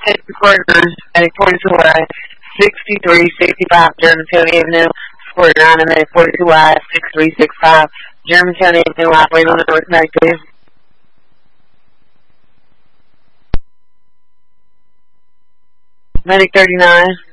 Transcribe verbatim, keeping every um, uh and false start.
Headquarters, Medic forty-two Y, sixty-three sixty-five Germantown Avenue, forty-nine and Medic forty-two Y, sixty-three sixty-five Germantown Avenue, operating on the north side, please. Medic thirty-nine.